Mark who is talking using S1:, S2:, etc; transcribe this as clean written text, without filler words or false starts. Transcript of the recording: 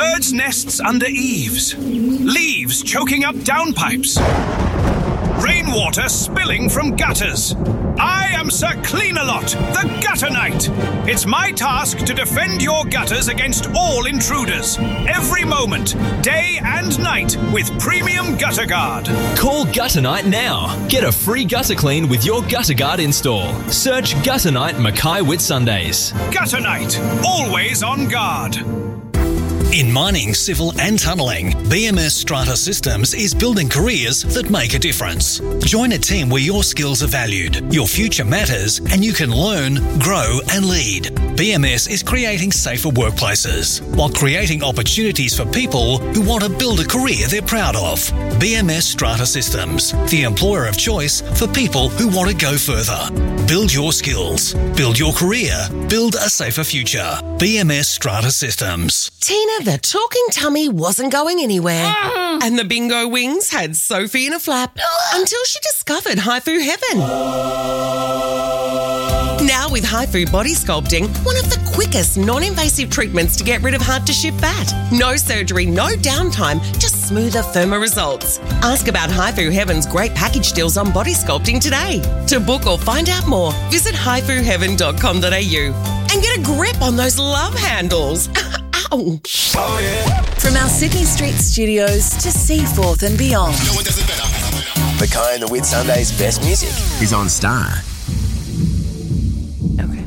S1: Birds' nests under eaves. Leaves choking up downpipes. Rainwater spilling from gutters. I am Sir Clean-a-Lot, the Gutter Knight. It's my task to defend your gutters against all intruders. Every moment, day and night, with Premium Gutter Guard.
S2: Call Gutter Night now. Get a free gutter clean with your Gutter Guard install. Search Gutter Night Mackay Whitsundays.
S1: Gutter Knight, always on guard.
S3: In mining, civil and tunnelling, BMS Strata Systems is building careers that make a difference. Join a team where your skills are valued, your future matters, and you can learn, grow and lead. BMS is creating safer workplaces while creating opportunities for people who want to build a career they're proud of. BMS Strata Systems, the employer of choice for people who want to go further. Build your skills, build your career, build a safer future. BMS Strata Systems.
S4: Tina, the talking tummy wasn't going anywhere. And the bingo wings had Sophie in a flap until she discovered HIFU Heaven. Now with HIFU Body Sculpting, one of the quickest non-invasive treatments to get rid of hard-to-shift fat. No surgery, no downtime, just smoother, firmer results. Ask about HIFU Heaven's great package deals on body sculpting today. To book or find out more, visit hifuheaven.com.au and get a grip on those love handles. Ow.
S5: From our Sydney Street studios to Seaforth and beyond.
S6: No one does it better.
S7: Mackay and the Whitsundays' best music is on Star